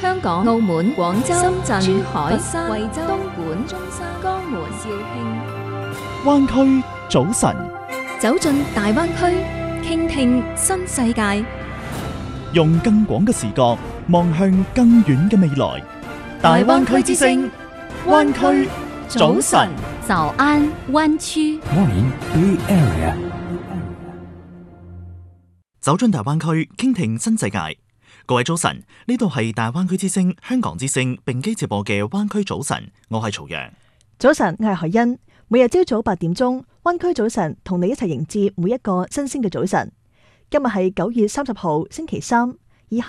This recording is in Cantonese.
香港、澳門、廣州、深圳、珠海、佛山、惠州、東莞、中山、江門、肇慶。 灣區早晨， 走進大灣區，傾聽新世界， 用更廣嘅視角望向更遠嘅未來。大灣區之聲，灣區早晨。 早安灣區。 Morning Bay Area。 走進大灣區，傾聽新世界。各位早晨，呢度係大灣區之聲、香港之聲並機直播嘅灣區早晨，我係曹陽。 早晨，我係海欣。每日朝早8點鐘，灣區早晨同你一齊迎接每一個新鮮嘅早晨。今日係9月30號星期三，